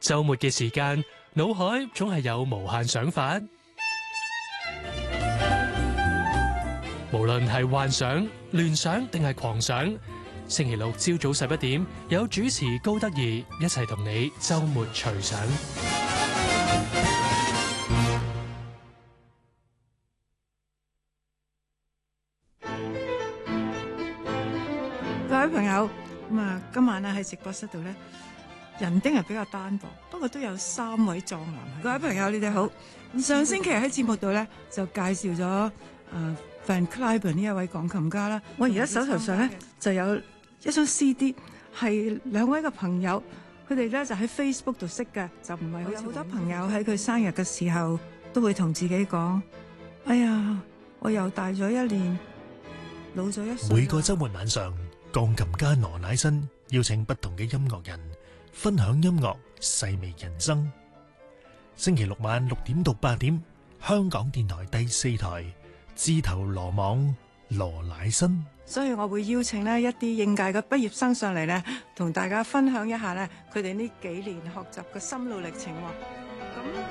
周末嘅時間，腦海總係有無限想法。無論係幻想、聯想定係狂想，星期六朝早11點有主持高德儀一齊同你周末隨想。 各位朋友，今晚咧喺直播室度咧，人丁係比較單薄，不過都有3位壯男。各位朋友，你哋好。上星期喺節目度咧就介紹咗Van Cliburn 呢一位鋼琴家啦。我而家手頭上咧就有一張 CD， 係2位嘅朋友，佢哋咧就喺 Facebook 度識嘅，就唔係好多朋友喺佢生日嘅時候都會同自己講：哎呀，我又大咗1年，老咗1歲。 每個週末晚上，鋼琴家羅乃新邀請不同嘅音樂人分享音樂，細味人生。星期6晚6點到8點，香港電台第4台，自投羅網羅乃新。 所以我會邀請呢一啲應屆嘅畢業生上嚟呢，同大家分享一下呢佢哋呢幾年學習嘅心路歷程。